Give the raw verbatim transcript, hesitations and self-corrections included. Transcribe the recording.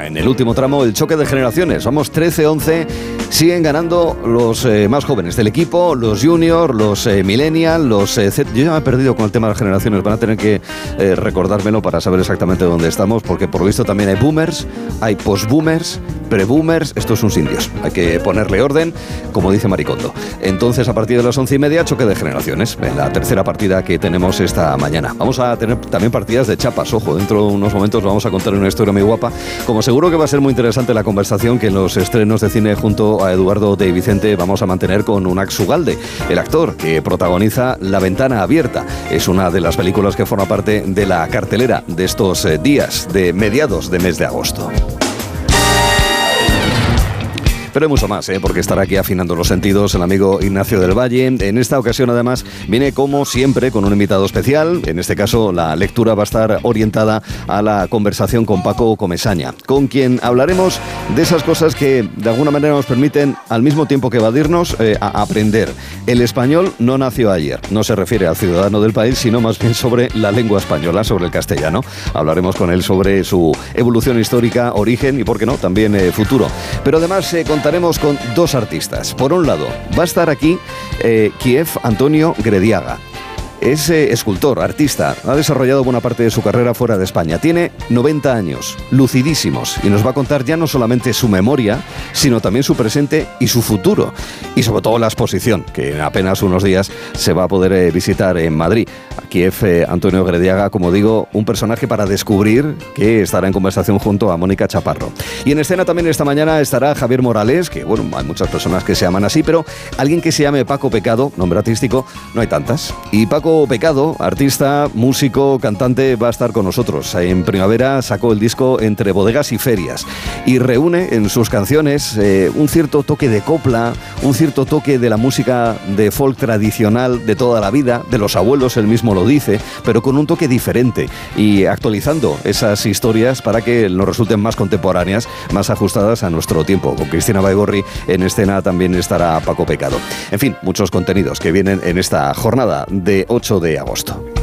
ya en el último tramo el choque de generaciones. Vamos trece once, siguen ganando los eh, más jóvenes del equipo, los juniors, los eh, millennials, los eh, Z. Yo ya me he perdido con el tema de las generaciones, van a tener que eh, recordármelo para saber exactamente dónde estamos, porque por lo visto también hay boomers, hay post-boomers, pre-boomers, esto es un sin Dios. Hay que ponerle orden, como dice Maricondo. Entonces, a partir de las once y media, choque de generaciones, en la tercera partida que tenemos esta mañana. Vamos a tener también partidas de chapas, ojo, dentro de unos momentos vamos a contar una historia muy guapa, como seguro que va a ser muy interesante la conversación que en los estrenos de cine junto a Eduardo de Vicente vamos a mantener con Unax Ugalde, el actor que protagoniza La Ventana Abierta. Es una de las películas que forma parte de la cartelera de estos eh, días de mediados de mes de agosto. Pero hay mucho más, ¿eh? Porque estará aquí afinando los sentidos el amigo Ignacio del Valle. En esta ocasión, además, viene como siempre con un invitado especial. En este caso, la lectura va a estar orientada a la conversación con Paco Comesaña, con quien hablaremos de esas cosas que de alguna manera nos permiten, al mismo tiempo que evadirnos, eh, a aprender. El español no nació ayer. No se refiere al ciudadano del país, sino más bien sobre la lengua española, sobre el castellano. Hablaremos con él sobre su evolución histórica, origen y, por qué no, también eh, futuro. Pero además, eh, con Contaremos con dos artistas. Por un lado, va a estar aquí eh, Kiev Antonio Grediaga. Es eh, escultor, artista, ha desarrollado buena parte de su carrera fuera de España. Tiene noventa años, lucidísimos, y nos va a contar ya no solamente su memoria, sino también su presente y su futuro. Y sobre todo la exposición, que en apenas unos días se va a poder eh, visitar en Madrid. Aquí es eh, Antonio Grediaga, como digo, un personaje para descubrir, que estará en conversación junto a Mónica Chaparro. Y en escena también esta mañana estará Javier Morales, que bueno, hay muchas personas que se llaman así, pero alguien que se llame Paco Pecado, nombre artístico, no hay tantas. Y Paco Pecado, artista, músico, cantante, va a estar con nosotros. En primavera sacó el disco Entre Bodegas y Ferias y reúne en sus canciones eh, un cierto toque de copla, un cierto toque de la música de folk tradicional de toda la vida, de los abuelos, él mismo lo dice, pero con un toque diferente y actualizando esas historias para que nos resulten más contemporáneas, más ajustadas a nuestro tiempo. Con Cristina Baigorri en escena también estará Paco Pecado. En fin, muchos contenidos que vienen en esta jornada de ocho de agosto.